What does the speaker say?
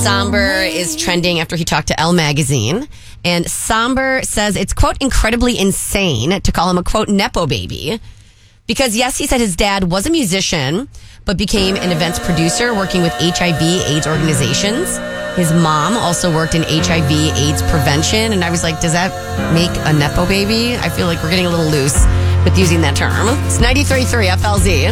Somber is trending after he talked to Elle magazine. And Somber says it's, quote, incredibly insane to call him a, quote, Nepo baby. Because, yes, he said his dad was a musician, but became an events producer working with HIV/AIDS organizations. His mom also worked in HIV/AIDS prevention. And I was like, does that make a Nepo baby? I feel like we're getting a little loose with using that term. It's 93.3 FLZ.